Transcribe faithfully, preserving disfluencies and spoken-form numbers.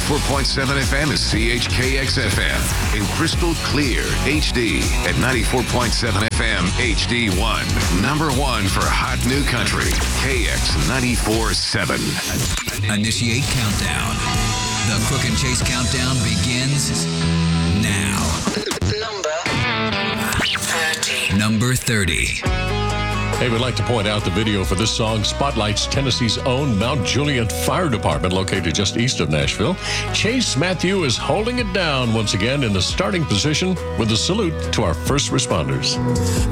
ninety-four point seven F M is C H K X F M. In crystal clear H D at ninety-four point seven F M H D one. Number one for hot new country. K X ninety-four point seven. Initiate countdown. The Crook and Chase countdown begins now. Number thirty. Number thirty. Hey, we'd like to point out the video for this song spotlights Tennessee's own Mount Juliet Fire Department, located just east of Nashville. Chase Matthew is holding it down once again in the starting position with a salute to our first responders.